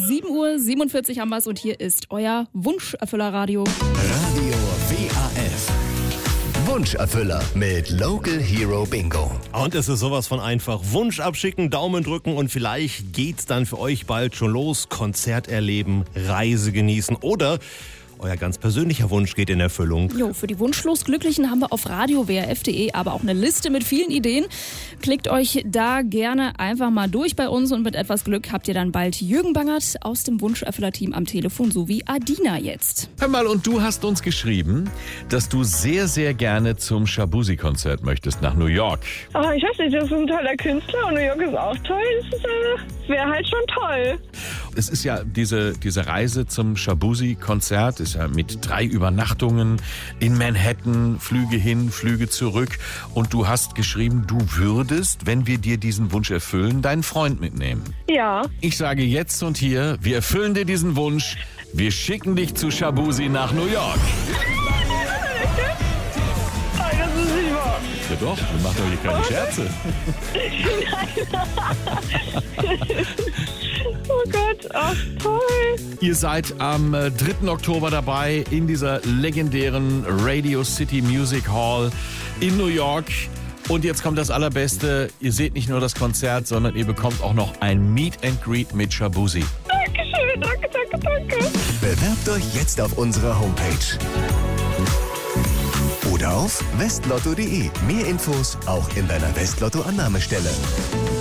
7:47 Uhr haben wir es und hier ist euer Wunscherfüller-Radio. Radio WAF. Wunscherfüller mit Local Hero Bingo. Und es ist sowas von einfach. Wunsch abschicken, Daumen drücken und vielleicht geht's dann für euch bald schon los. Konzert erleben, Reise genießen oder euer ganz persönlicher Wunsch geht in Erfüllung. Jo, für die wunschlos Glücklichen haben wir auf radiowrf.de aber auch eine Liste mit vielen Ideen. Klickt euch da gerne einfach mal durch bei uns und mit etwas Glück habt ihr dann bald Jürgen Bangert aus dem Wunscherfüller-Team am Telefon sowie Adina jetzt. Hör mal, und du hast uns geschrieben, dass du sehr, sehr gerne zum Shaboozey-Konzert möchtest nach New York. Aber ich weiß nicht, das ist ein toller Künstler und New York ist auch toll. Das wäre halt schon toll. Es ist ja diese Reise zum Shaboozey-Konzert, ist ja mit 3 Übernachtungen in Manhattan, Flüge hin, Flüge zurück. Und du hast geschrieben, du würdest, wenn wir dir diesen Wunsch erfüllen, deinen Freund mitnehmen. Ja. Ich sage jetzt und hier, wir erfüllen dir diesen Wunsch. Wir schicken dich zu Shaboozey nach New York. Nein, das ist nicht wahr. Ja doch, wir machen doch hier keine Scherze. Oh Gott, ach toll. Ihr seid am 3. Oktober dabei in dieser legendären Radio City Music Hall in New York. Und jetzt kommt das Allerbeste. Ihr seht nicht nur das Konzert, sondern ihr bekommt auch noch ein Meet and Greet mit Shaboozey. Dankeschön, danke. Bewerbt euch jetzt auf unserer Homepage. Oder auf westlotto.de. Mehr Infos auch in deiner Westlotto-Annahmestelle.